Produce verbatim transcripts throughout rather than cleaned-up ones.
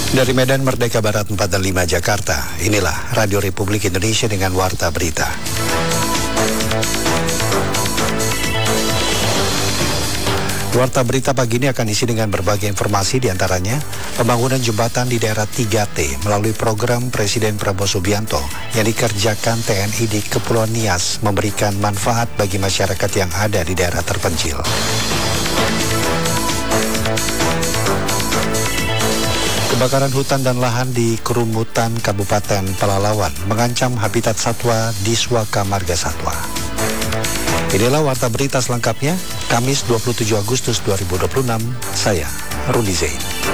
Dari Medan Merdeka Barat empat dan lima Jakarta, inilah Radio Republik Indonesia dengan Warta Berita. Warta Berita pagi ini akan isi dengan berbagai informasi, diantaranya pembangunan jembatan di daerah tiga T melalui program Presiden Prabowo Subianto yang dikerjakan T N I di Kepulauan Nias memberikan manfaat bagi masyarakat yang ada di daerah terpencil. Kebakaran hutan dan lahan di Kerumutan Kabupaten Pelalawan mengancam habitat satwa di Suaka Marga Satwa. Inilah Warta Berita selengkapnya, Kamis dua puluh tujuh Agustus dua ribu dua puluh enam, saya Rudi Zain.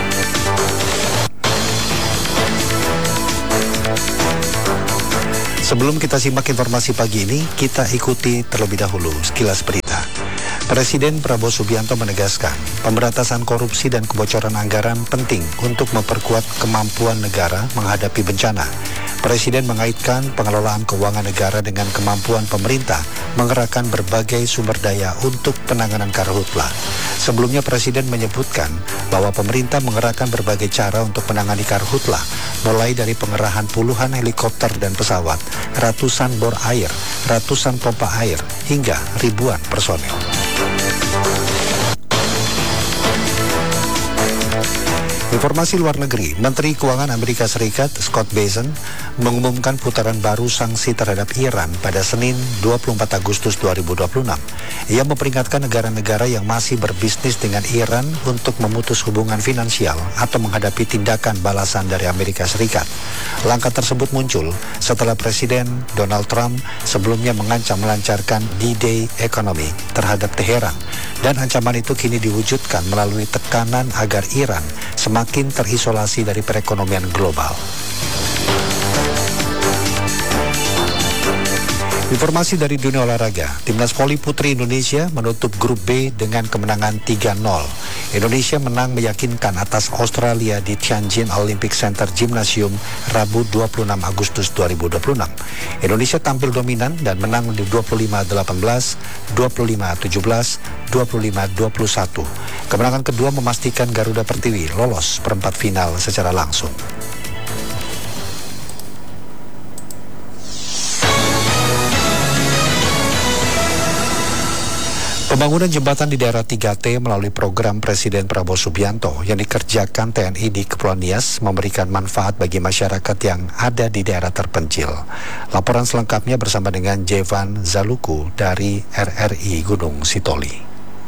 Sebelum kita simak informasi pagi ini, kita ikuti terlebih dahulu sekilas berita. Presiden Prabowo Subianto menegaskan, pemberantasan korupsi dan kebocoran anggaran penting untuk memperkuat kemampuan negara menghadapi bencana. Presiden mengaitkan pengelolaan keuangan negara dengan kemampuan pemerintah mengerahkan berbagai sumber daya untuk penanganan karhutla. Sebelumnya Presiden menyebutkan bahwa pemerintah mengerahkan berbagai cara untuk menangani karhutla, mulai dari pengerahan puluhan helikopter dan pesawat, ratusan bor air, ratusan pompa air, hingga ribuan personel. Informasi luar negeri, Menteri Keuangan Amerika Serikat Scott Bessent mengumumkan putaran baru sanksi terhadap Iran pada Senin dua puluh empat Agustus dua ribu dua puluh enam. Ia memperingatkan negara-negara yang masih berbisnis dengan Iran untuk memutus hubungan finansial atau menghadapi tindakan balasan dari Amerika Serikat. Langkah tersebut muncul setelah Presiden Donald Trump sebelumnya mengancam melancarkan D-Day ekonomi terhadap Teheran, dan ancaman itu kini diwujudkan melalui tekanan agar Iran semakin terisolasi dari perekonomian global. Informasi dari dunia olahraga, Timnas Voli Putri Indonesia menutup grup B dengan kemenangan tiga nol. Indonesia menang meyakinkan atas Australia di Tianjin Olympic Center Gymnasium Rabu dua puluh enam Agustus dua ribu dua puluh enam. Indonesia tampil dominan dan menang di dua puluh lima delapan belas, dua puluh lima tujuh belas, dua puluh lima dua puluh satu. Kemenangan kedua memastikan Garuda Pertiwi lolos perempat final secara langsung. Pembangunan jembatan di daerah tiga T melalui program Presiden Prabowo Subianto yang dikerjakan T N I di Kepulauan Nias memberikan manfaat bagi masyarakat yang ada di daerah terpencil. Laporan selengkapnya bersama dengan Jevan Zaluku dari R R I Gunung Sitoli.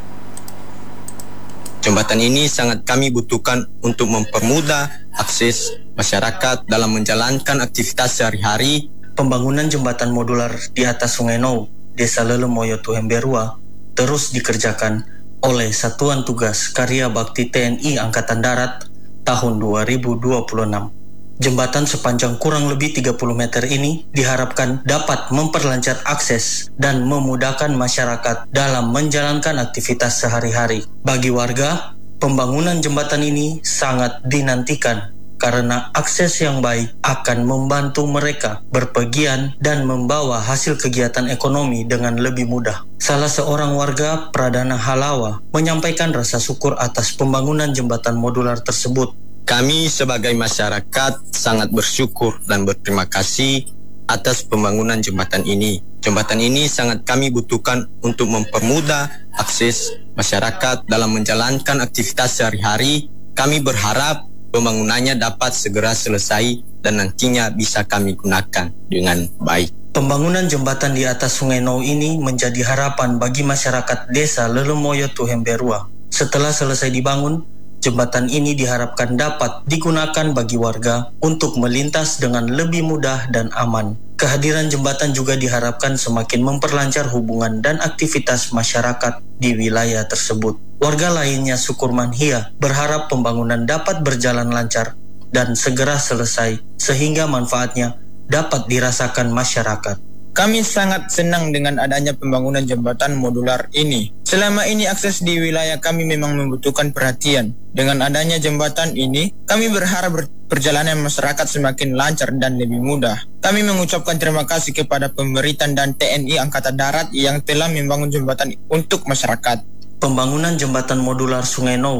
Jembatan ini sangat kami butuhkan untuk mempermudah akses masyarakat dalam menjalankan aktivitas sehari-hari. Pembangunan jembatan modular di atas Sungai Nou, Desa Lelemoyo Tuhemberua, terus dikerjakan oleh Satuan Tugas Karya Bakti T N I Angkatan Darat tahun dua ribu dua puluh enam. Jembatan sepanjang kurang lebih tiga puluh meter ini diharapkan dapat memperlancar akses dan memudahkan masyarakat dalam menjalankan aktivitas sehari-hari. Bagi warga, pembangunan jembatan ini sangat dinantikan karena akses yang baik akan membantu mereka berpergian dan membawa hasil kegiatan ekonomi dengan lebih mudah. Salah seorang warga, Pradana Halawa, menyampaikan rasa syukur atas pembangunan jembatan modular tersebut. Kami sebagai masyarakat sangat bersyukur dan berterima kasih atas pembangunan jembatan ini. Jembatan ini sangat kami butuhkan untuk mempermudah akses masyarakat dalam menjalankan aktivitas sehari-hari. Kami berharap pembangunannya dapat segera selesai dan nantinya bisa kami gunakan dengan baik. Pembangunan jembatan di atas Sungai Nou ini menjadi harapan bagi masyarakat Desa Lelemoyo Tuhemberua. Setelah selesai dibangun, jembatan ini diharapkan dapat digunakan bagi warga untuk melintas dengan lebih mudah dan aman. Kehadiran jembatan juga diharapkan semakin memperlancar hubungan dan aktivitas masyarakat di wilayah tersebut. Warga lainnya, Sukurman Hia, berharap pembangunan dapat berjalan lancar dan segera selesai sehingga manfaatnya dapat dirasakan masyarakat. Kami sangat senang dengan adanya pembangunan jembatan modular ini. Selama ini akses di wilayah kami memang membutuhkan perhatian. Dengan adanya jembatan ini, kami berharap perjalanan masyarakat semakin lancar dan lebih mudah. Kami mengucapkan terima kasih kepada pemerintah dan T N I Angkatan Darat yang telah membangun jembatan untuk masyarakat. Pembangunan jembatan modular Sungai Nou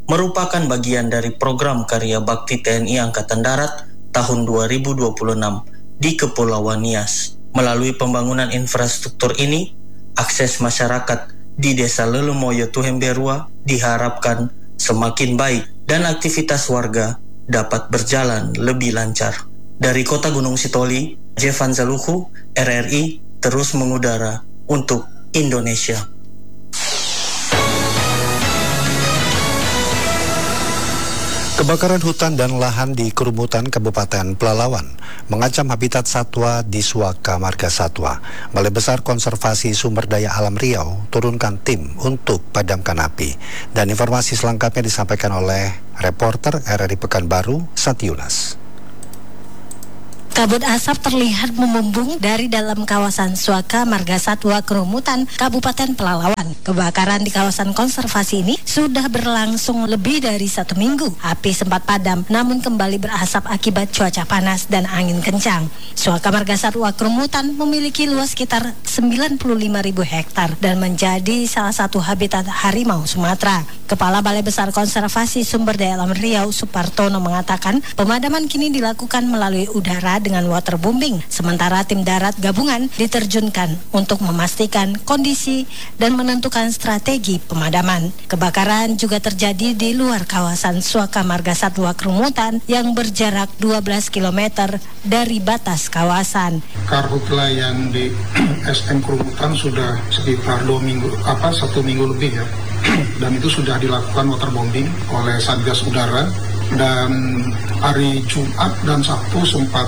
merupakan bagian dari program Karya Bakti T N I Angkatan Darat tahun dua ribu dua puluh enam di Kepulauan Nias. Melalui pembangunan infrastruktur ini, akses masyarakat di Desa Lelumoyo Tuhemberua diharapkan semakin baik dan aktivitas warga dapat berjalan lebih lancar. Dari Kota Gunung Sitoli, Jevan Zaluhu, R R I, terus mengudara untuk Indonesia. Kebakaran hutan dan lahan di Kerumutan Kabupaten Pelalawan mengancam habitat satwa di Suaka Marga Satwa. Balai Besar Konservasi Sumber Daya Alam Riau turunkan tim untuk padamkan api. Dan informasi selengkapnya disampaikan oleh reporter R R I Pekanbaru, Satyunas. Kabut asap terlihat membumbung dari dalam kawasan Suaka Marga Satwa Kerumutan Kabupaten Pelalawan. Kebakaran di kawasan konservasi ini sudah berlangsung lebih dari satu minggu. Api sempat padam, namun kembali berasap akibat cuaca panas dan angin kencang. Suaka Marga Satwa Kerumutan memiliki luas sekitar sembilan puluh lima ribu hektar dan menjadi salah satu habitat harimau Sumatera. Kepala Balai Besar Konservasi Sumber Daya Alam Riau, Supartono, mengatakan pemadaman kini dilakukan melalui udara dengan waterbombing, sementara tim darat gabungan diterjunkan untuk memastikan kondisi dan menentukan strategi pemadaman. Kebakaran juga terjadi di luar kawasan Suaka Marga Satwa Kerumutan yang berjarak dua belas kilometer dari batas kawasan. Karhutla yang di S M Kerumutan sudah sekitar dua minggu, apa satu minggu lebih ya, dan itu sudah dilakukan waterbombing oleh Satgas Udara, dan hari Jumat dan Sabtu sempat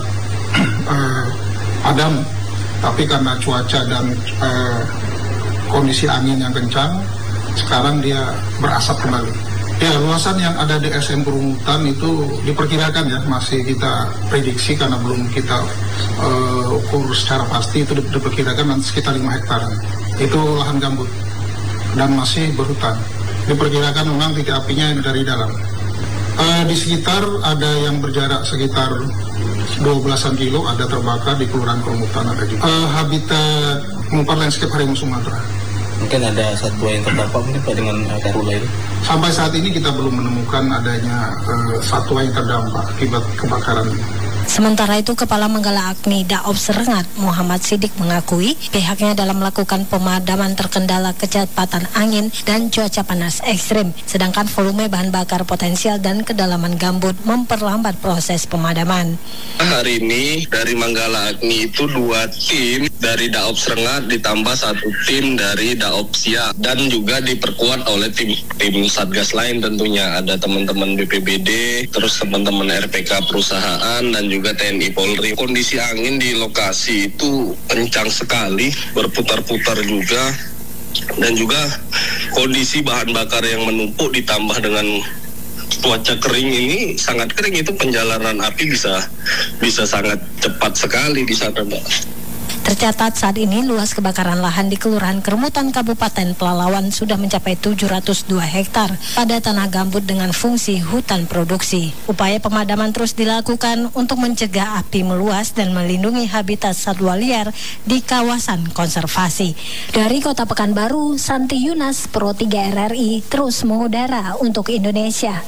uh, padam, tapi karena cuaca dan uh, kondisi angin yang kencang, sekarang dia berasap kembali. Ya, luasan yang ada di S M Kerumutan itu diperkirakan ya, masih kita prediksi karena belum kita uh, ukur secara pasti, itu diperkirakan sekitar lima hektar. Itu lahan gambut dan masih berhutan. Diperkirakan memang titik apinya dari dalam. Uh, di sekitar ada yang berjarak sekitar dua belasan kilo, ada terbakar di Kelurahan Kerumutan, ada juga. Uh, habitat Mempar Landscape Harimau Sumatera. Mungkin ada satwa yang terdampak mungkin Pak dengan karhutla itu? Sampai saat ini kita belum menemukan adanya uh, satwa yang terdampak akibat kebakaran ini. Sementara itu, Kepala Manggala Agni Daob Serengat Muhammad Sidik mengakui pihaknya dalam melakukan pemadaman terkendala kecepatan angin dan cuaca panas ekstrim, sedangkan volume bahan bakar potensial dan kedalaman gambut memperlambat proses pemadaman. Hari ini dari Manggala Agni itu dua tim dari Daob Serengat ditambah satu tim dari Daob Siak, dan juga diperkuat oleh tim tim Satgas lain tentunya, ada teman-teman B P B D, terus teman-teman R P K perusahaan dan juga T N I Polri. Kondisi angin di lokasi itu kencang sekali, berputar-putar juga, dan juga kondisi bahan bakar yang menumpuk ditambah dengan cuaca kering ini, sangat kering, itu penjalanan api bisa bisa sangat cepat sekali di sana, Mbak. Tercatat saat ini luas kebakaran lahan di Kelurahan Kerumutan Kabupaten Pelalawan sudah mencapai tujuh ratus dua hektar pada tanah gambut dengan fungsi hutan produksi. Upaya pemadaman terus dilakukan untuk mencegah api meluas dan melindungi habitat satwa liar di kawasan konservasi. Dari Kota Pekanbaru, Santi Yunas, Pro tiga R R I, terus mengudara untuk Indonesia.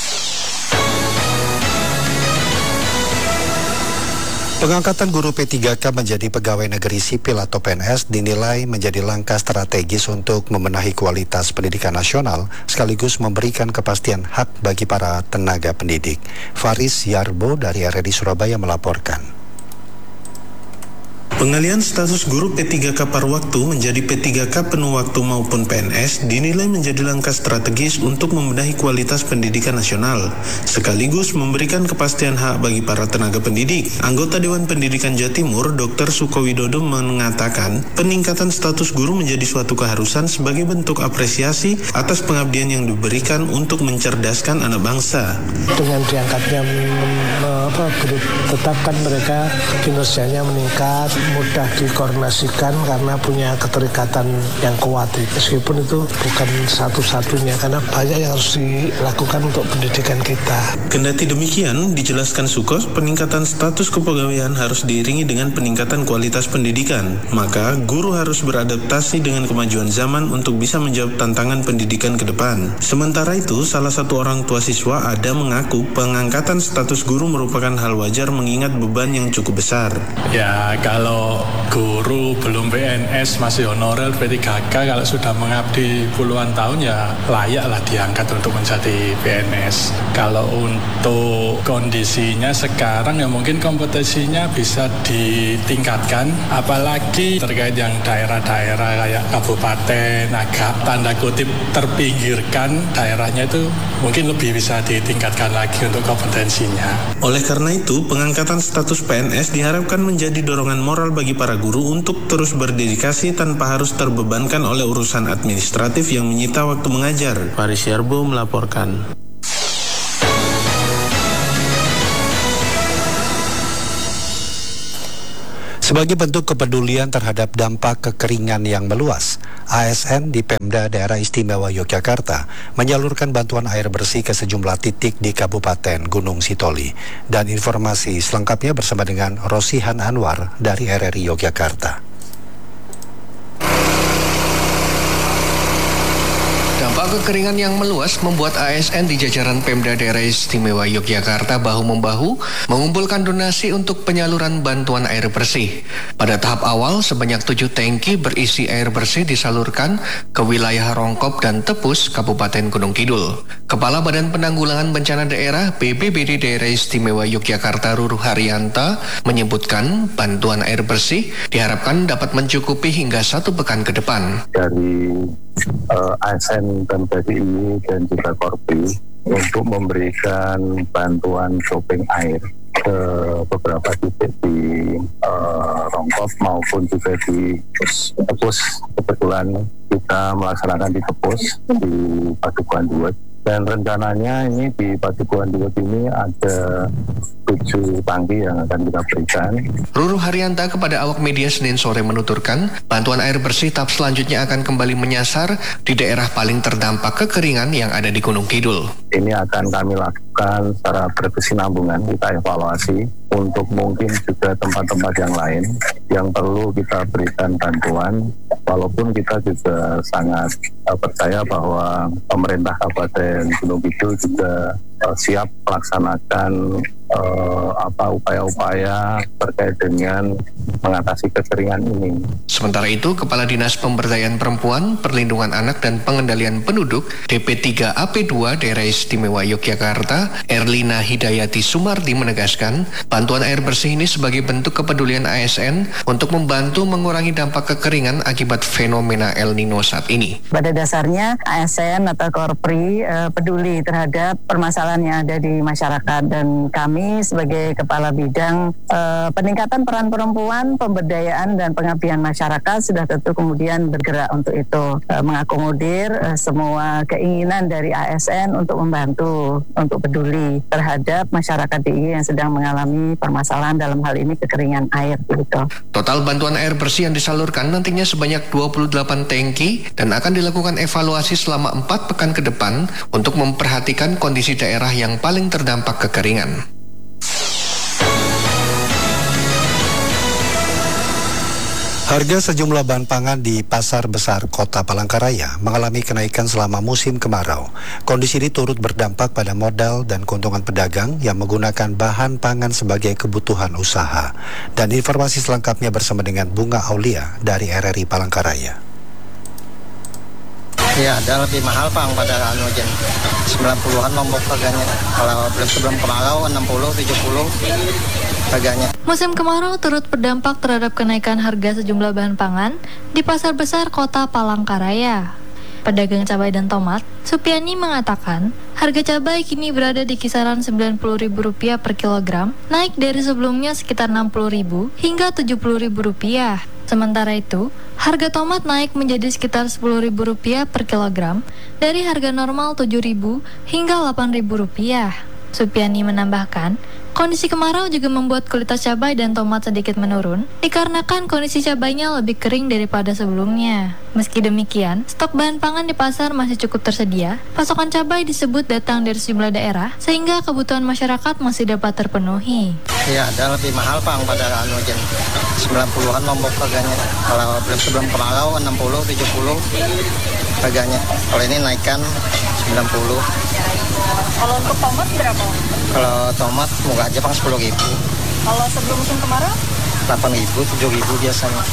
Pengangkatan guru P tiga K menjadi pegawai negeri sipil atau P N S dinilai menjadi langkah strategis untuk membenahi kualitas pendidikan nasional sekaligus memberikan kepastian hak bagi para tenaga pendidik. Faris Yarbo dari R R I Surabaya melaporkan. Pengalihan status guru P tiga K paruh waktu menjadi P tiga K penuh waktu maupun P N S dinilai menjadi langkah strategis untuk membenahi kualitas pendidikan nasional, sekaligus memberikan kepastian hak bagi para tenaga pendidik. Anggota Dewan Pendidikan Jawa Timur, Doktor Sukowidodo, mengatakan peningkatan status guru menjadi suatu keharusan sebagai bentuk apresiasi atas pengabdian yang diberikan untuk mencerdaskan anak bangsa. Dengan diangkatnya apa, guru tetap kan mereka kinerjanya meningkat, mudah dikoordinasikan karena punya keterikatan yang kuat. Meskipun itu bukan satu-satunya, karena banyak yang harus dilakukan untuk pendidikan kita. Kendati demikian, dijelaskan Sukos, peningkatan status kepegawaian harus diiringi dengan peningkatan kualitas pendidikan. Maka, guru harus beradaptasi dengan kemajuan zaman untuk bisa menjawab tantangan pendidikan ke depan. Sementara itu, salah satu orang tua siswa Ada mengaku pengangkatan status guru merupakan hal wajar mengingat beban yang cukup besar. Ya, kalau guru belum P N S masih honorer P tiga K, kalau sudah mengabdi puluhan tahun ya layaklah diangkat untuk menjadi P N S. Kalau untuk kondisinya sekarang ya mungkin kompetisinya bisa ditingkatkan, apalagi terkait yang daerah-daerah kayak kabupaten agak tanda kutip terpinggirkan, daerahnya itu mungkin lebih bisa ditingkatkan lagi untuk kompetensinya. Oleh karena itu, pengangkatan status P N S diharapkan menjadi dorongan moral bagi para guru untuk terus berdedikasi tanpa harus terbebankan oleh urusan administratif yang menyita waktu mengajar. Faris Yarbo melaporkan. Sebagai bentuk kepedulian terhadap dampak kekeringan yang meluas, A S N di Pemda Daerah Istimewa Yogyakarta menyalurkan bantuan air bersih ke sejumlah titik di Kabupaten Gunung Sitoli. Dan informasi selengkapnya bersama dengan Rosihan Anwar dari R R I Yogyakarta. Dampak kekeringan yang meluas membuat A S N di jajaran Pemda Daerah Istimewa Yogyakarta bahu-membahu mengumpulkan donasi untuk penyaluran bantuan air bersih. Pada tahap awal, sebanyak tujuh tangki berisi air bersih disalurkan ke wilayah Rongkop dan Tepus, Kabupaten Gunung Kidul. Kepala Badan Penanggulangan Bencana Daerah B B B D Daerah Istimewa Yogyakarta Ruru Haryanta menyebutkan bantuan air bersih diharapkan dapat mencukupi hingga satu pekan ke depan. Dari uh, A S N dan P D I dan juga Korpi untuk memberikan bantuan shopping air ke beberapa titik di uh, Rongkop maupun juga di Tepus. Kebetulan kita melaksanakan di Tepus di Padukuhan Duet. Dan rencananya ini di Padukuhan Duet ini ada tujuh tangki yang akan kita berikan. Ruru Haryanta kepada awak media Senin sore menuturkan, bantuan air bersih tahap selanjutnya akan kembali menyasar di daerah paling terdampak kekeringan yang ada di Gunung Kidul. Ini akan kami lakukan secara berkesinambungan, kita evaluasi untuk mungkin juga tempat-tempat yang lain yang perlu kita berikan bantuan, walaupun kita juga sangat uh, percaya bahwa pemerintah Kabupaten Gunung Kidul juga uh, siap melaksanakan uh, apa upaya-upaya terkait dengan mengatasi kekeringan ini. Sementara itu, Kepala Dinas Pemberdayaan Perempuan, Perlindungan Anak dan Pengendalian Penduduk D P tiga A P dua Daerah Istimewa Yogyakarta, Erlina Hidayati Sumardi menegaskan, bantuan air bersih ini sebagai bentuk kepedulian A S N untuk membantu mengurangi dampak kekeringan akibat fenomena El Nino saat ini. Pada dasarnya A S N atau Korpri eh, peduli terhadap permasalahan yang ada di masyarakat, dan kami sebagai Kepala Bidang eh, peningkatan peran perempuan, pemberdayaan dan pengabdian masyarakat sudah tentu kemudian bergerak untuk itu, eh, mengakomodir eh, semua keinginan dari A S N untuk membantu, untuk peduli terhadap masyarakat D I Y yang sedang mengalami permasalahan dalam hal ini kekeringan air gitu. Total bantuan air bersih yang disalurkan nantinya sebanyak dua puluh delapan tangki dan akan dilakukan evaluasi selama empat pekan ke depan untuk memperhatikan kondisi daerah yang paling terdampak kekeringan. Harga sejumlah bahan pangan di Pasar Besar Kota Palangkaraya mengalami kenaikan selama musim kemarau. Kondisi ini turut berdampak pada modal dan keuntungan pedagang yang menggunakan bahan pangan sebagai kebutuhan usaha. Dan informasi selengkapnya bersama dengan Bunga Aulia dari R R I Palangkaraya. Ya, ada lebih mahal Pak pada anu aja. sembilan puluhan Lombok harganya. Kalau belum sebelum kemarau enam puluh tujuh puluh harganya. Musim kemarau turut berdampak terhadap kenaikan harga sejumlah bahan pangan di Pasar Besar Kota Palangkaraya. Pedagang cabai dan tomat, Supiani mengatakan, harga cabai kini berada di kisaran sembilan puluh ribu rupiah per kilogram, naik dari sebelumnya sekitar enam puluh ribu hingga tujuh puluh ribu rupiah. Sementara itu, harga tomat naik menjadi sekitar sepuluh ribu rupiah per kilogram dari harga normal tujuh ribu hingga delapan ribu rupiah. Supiani menambahkan, kondisi kemarau juga membuat kualitas cabai dan tomat sedikit menurun, dikarenakan kondisi cabainya lebih kering daripada sebelumnya. Meski demikian, stok bahan pangan di pasar masih cukup tersedia. Pasokan cabai disebut datang dari sejumlah daerah, sehingga kebutuhan masyarakat masih dapat terpenuhi. Iya, ada lebih mahal Pak pada anu jen. sembilan puluhan Lombok harganya. Kalau belum sebelum kemarau enam puluh, tujuh puluh harganya. Kalau ini naikkan sembilan puluh. Kalau untuk tomat berapa? Kalau tomat moga aja Bang sepuluh ribu. Kalau sebelum musim kemarau? delapan ribu, tujuh ribu biasanya.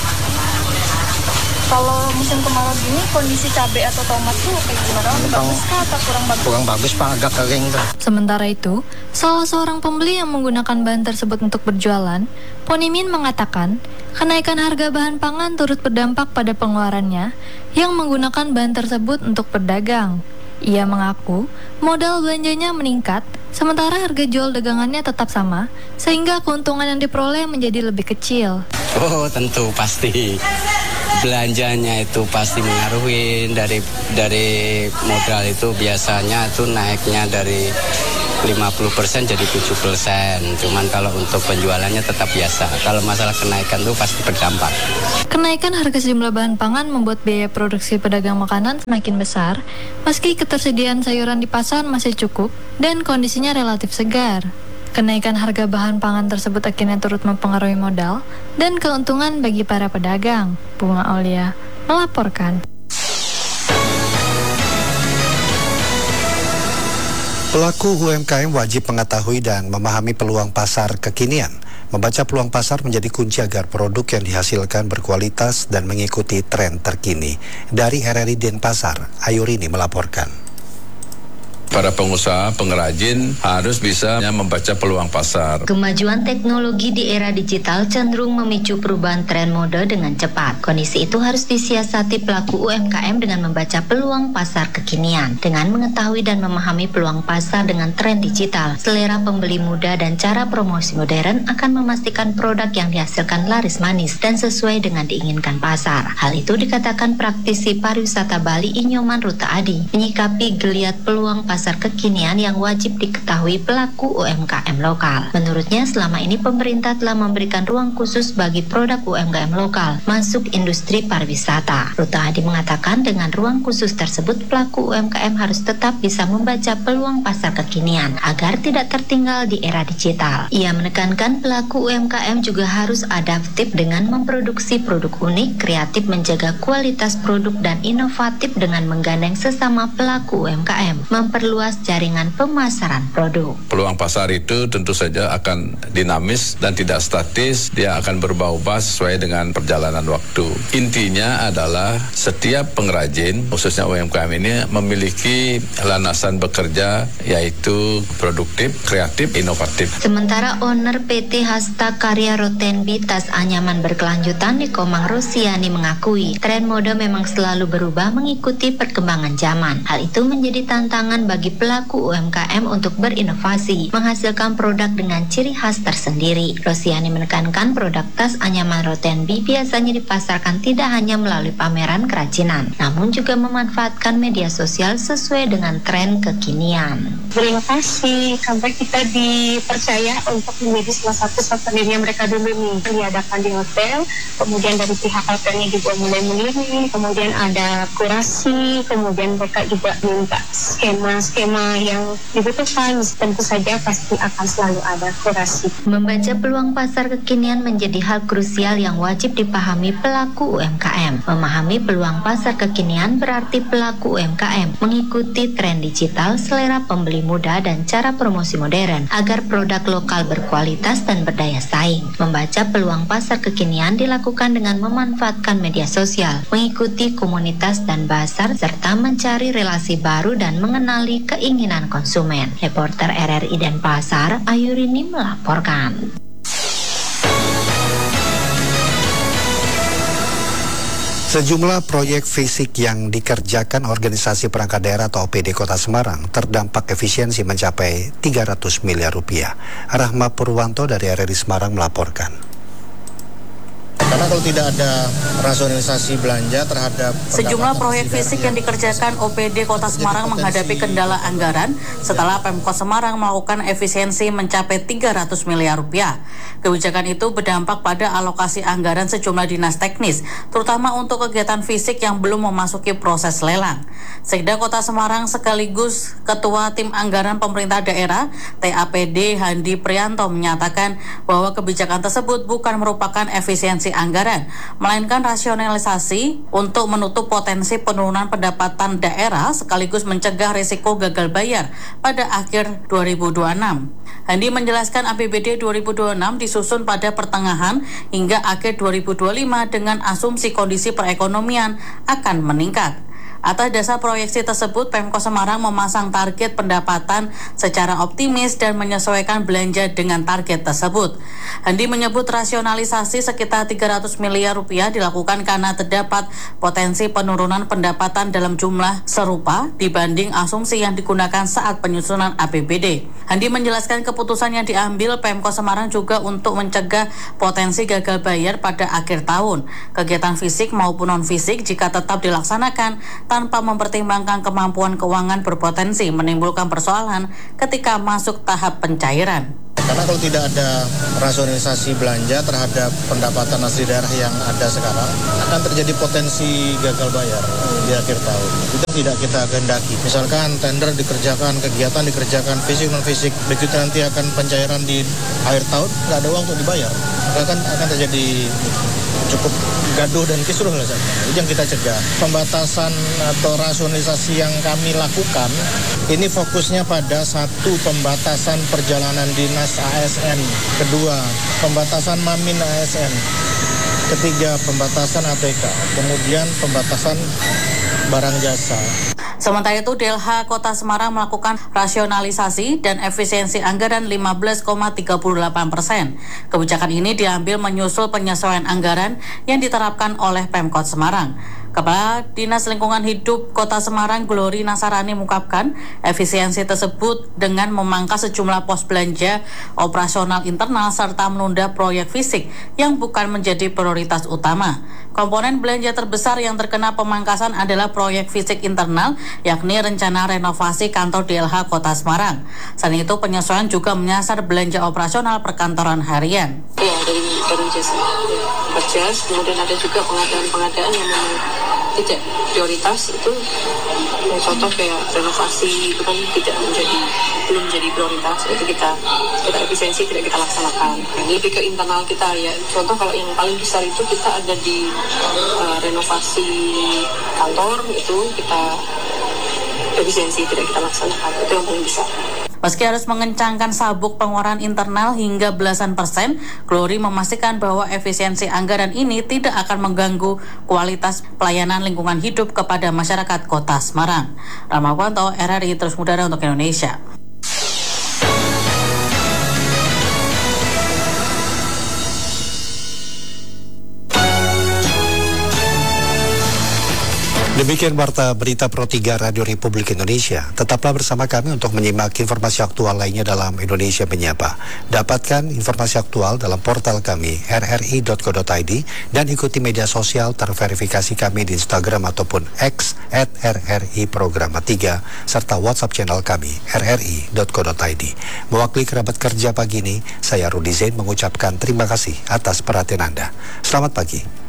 Kalau musim kemarau gini kondisi cabai atau tomat tuh kayak gimana? Bagus kah atau kurang bagus? Kurang bagus Pak, agak kering tuh. Sementara itu, salah seorang pembeli yang menggunakan bahan tersebut untuk berjualan, Ponimin mengatakan, kenaikan harga bahan pangan turut berdampak pada pengeluarannya yang menggunakan bahan tersebut untuk berdagang. Ia mengaku modal belanjanya meningkat, sementara harga jual dagangannya tetap sama, sehingga keuntungan yang diperoleh menjadi lebih kecil. Oh, tentu pasti. Belanjanya itu pasti mengaruhi dari dari modal itu biasanya itu naiknya dari lima puluh persen jadi tujuh persen. Cuman kalau untuk penjualannya tetap biasa. Kalau masalah kenaikan itu pasti berdampak. Kenaikan harga sejumlah bahan pangan membuat biaya produksi pedagang makanan semakin besar, meski ketersediaan sayuran di pasar masih cukup dan kondisinya relatif segar. Kenaikan harga bahan pangan tersebut akhirnya turut mempengaruhi modal dan keuntungan bagi para pedagang. Bunga Aulia melaporkan. Pelaku U M K M wajib mengetahui dan memahami peluang pasar kekinian. Membaca peluang pasar menjadi kunci agar produk yang dihasilkan berkualitas dan mengikuti tren terkini. Dari R R I Denpasar, Ayurini melaporkan. Para pengusaha, pengrajin harus bisa membaca peluang pasar. Kemajuan teknologi di era digital cenderung memicu perubahan tren mode dengan cepat. Kondisi itu harus disiasati pelaku U M K M dengan membaca peluang pasar kekinian. Dengan mengetahui dan memahami peluang pasar dengan tren digital, selera pembeli muda dan cara promosi modern akan memastikan produk yang dihasilkan laris manis dan sesuai dengan diinginkan pasar. Hal itu dikatakan praktisi pariwisata Bali Inyoman Ruta Adi, menyikapi geliat peluang pasar pasar kekinian yang wajib diketahui pelaku U M K M lokal. Menurutnya, selama ini pemerintah telah memberikan ruang khusus bagi produk U M K M lokal masuk industri pariwisata. Ruta Hadi mengatakan dengan ruang khusus tersebut, pelaku U M K M harus tetap bisa membaca peluang pasar kekinian agar tidak tertinggal di era digital. Ia menekankan pelaku U M K M juga harus adaptif dengan memproduksi produk unik, kreatif menjaga kualitas produk dan inovatif dengan menggandeng sesama pelaku U M K M, memperluas jaringan pemasaran produk. Peluang pasar itu tentu saja akan dinamis dan tidak statis, dia akan berubah-ubah sesuai dengan perjalanan waktu. Intinya adalah setiap pengrajin, khususnya U M K M ini, memiliki landasan bekerja yaitu produktif, kreatif, inovatif. Sementara owner P T Hasta Karya Rotenbi Tas Anyaman Berkelanjutan di Komang Rosiani mengakui tren mode memang selalu berubah mengikuti perkembangan zaman. Hal itu menjadi tantangan bagi pelaku U M K M untuk berinovasi, menghasilkan produk dengan ciri khas tersendiri. Rosiani menekankan produk tas anyaman Rotenbi biasanya dipasarkan tidak hanya melalui pameran kerajinan, namun juga memanfaatkan media sosial sesuai dengan tren kekinian. Berinovasi sampai kita dipercaya untuk menjadi salah satu souvenirnya mereka dulu nih, diadakan di hotel, kemudian dari pihak hotelnya juga mulai melirik, kemudian ada kurasi, kemudian mereka juga minta skema skema yang dibutuhkan, tentu saja pasti akan selalu ada kurasi. Membaca peluang pasar kekinian menjadi hal krusial yang wajib dipahami pelaku U M K M. Memahami peluang pasar kekinian berarti pelaku U M K M mengikuti tren digital, selera pembeli muda dan cara promosi modern agar produk lokal berkualitas dan berdaya saing. Membaca peluang pasar kekinian dilakukan dengan memanfaatkan media sosial, mengikuti komunitas dan pasar serta mencari relasi baru dan mengenali keinginan konsumen. Reporter R R I Denpasar, Ayurini melaporkan. Sejumlah proyek fisik yang dikerjakan Organisasi Perangkat Daerah atau O P D Kota Semarang terdampak efisiensi mencapai tiga ratus miliar rupiah. Rahma Purwanto dari R R I Semarang melaporkan. Karena kalau tidak ada rasionalisasi belanja terhadap sejumlah proyek fisik yang dikerjakan O P D Kota Semarang menghadapi kendala anggaran setelah Pemkot Semarang melakukan efisiensi mencapai tiga ratus miliar rupiah. Kebijakan itu berdampak pada alokasi anggaran sejumlah dinas teknis, terutama untuk kegiatan fisik yang belum memasuki proses lelang. Sekda Kota Semarang sekaligus Ketua Tim Anggaran Pemerintah Daerah T A P D Handi Prianto menyatakan bahwa kebijakan tersebut bukan merupakan efisiensi anggaran, melainkan rasionalisasi untuk menutup potensi penurunan pendapatan daerah sekaligus mencegah risiko gagal bayar pada akhir dua ribu dua puluh enam. Handi menjelaskan A P B D dua ribu dua puluh enam disusun pada pertengahan hingga akhir dua ribu dua puluh lima dengan asumsi kondisi perekonomian akan meningkat. Atas dasar proyeksi tersebut, Pemkot Semarang memasang target pendapatan secara optimis dan menyesuaikan belanja dengan target tersebut. Handi menyebut rasionalisasi sekitar tiga ratus miliar rupiah dilakukan karena terdapat potensi penurunan pendapatan dalam jumlah serupa dibanding asumsi yang digunakan saat penyusunan A P B D. Handi menjelaskan keputusan yang diambil Pemkot Semarang juga untuk mencegah potensi gagal bayar pada akhir tahun. Kegiatan fisik maupun non-fisik jika tetap dilaksanakan tanpa mempertimbangkan kemampuan keuangan berpotensi menimbulkan persoalan ketika masuk tahap pencairan. Karena kalau tidak ada rasionalisasi belanja terhadap pendapatan asli daerah yang ada sekarang, akan terjadi potensi gagal bayar di akhir tahun. Itu tidak kita kehendaki. Misalkan tender dikerjakan, kegiatan dikerjakan, fisik non-fisik, begitu nanti akan pencairan di akhir tahun, nggak ada uang untuk dibayar. Maka akan, akan terjadi cukup gaduh dan kisruh lah saja. Itu yang kita cegah. Pembatasan atau rasionalisasi yang kami lakukan, ini fokusnya pada satu, pembatasan perjalanan dinas A S N, kedua, pembatasan Mamin A S N, ketiga, pembatasan A T K, kemudian pembatasan barang jasa. Sementara itu, D L H Kota Semarang melakukan rasionalisasi dan efisiensi anggaran lima belas koma tiga puluh delapan persen. Kebijakan ini diambil menyusul penyesuaian anggaran yang diterapkan oleh Pemkot Semarang. Kepala Dinas Lingkungan Hidup Kota Semarang Glory Nasarani mengungkapkan efisiensi tersebut dengan memangkas sejumlah pos belanja operasional internal serta menunda proyek fisik yang bukan menjadi prioritas utama. Komponen belanja terbesar yang terkena pemangkasan adalah proyek fisik internal, yakni rencana renovasi kantor D L H Kota Semarang. Selain itu, penyesuaian juga menyasar belanja operasional perkantoran harian. Ya, dari dari jasa kerja, kemudian ada juga pengadaan-pengadaan yang memang tidak prioritas, itu ya, contoh kayak renovasi itu kan tidak menjadi belum menjadi prioritas, itu kita kita efisiensi tidak kita laksanakan. Ini lebih ke internal kita ya. Contoh kalau yang paling besar itu kita ada di uh, renovasi kantor, itu kita efisiensi tidak kita laksanakan, itu yang paling besar. Meski harus mengencangkan sabuk pengeluaran internal hingga belasan persen, Glory memastikan bahwa efisiensi anggaran ini tidak akan mengganggu kualitas pelayanan lingkungan hidup kepada masyarakat Kota Semarang. Ramawanto, R R I Terus Mudara untuk Indonesia. Demikian warta berita Pro tiga Radio Republik Indonesia. Tetaplah bersama kami untuk menyimak informasi aktual lainnya dalam Indonesia Menyapa. Dapatkan informasi aktual dalam portal kami r r i dot co dot i d dan ikuti media sosial terverifikasi kami di Instagram ataupun X at r r i programa tiga serta WhatsApp channel kami r r i dot co dot i d. Mewakili kerabat kerja pagi ini, saya Rudi Zain mengucapkan terima kasih atas perhatian Anda. Selamat pagi.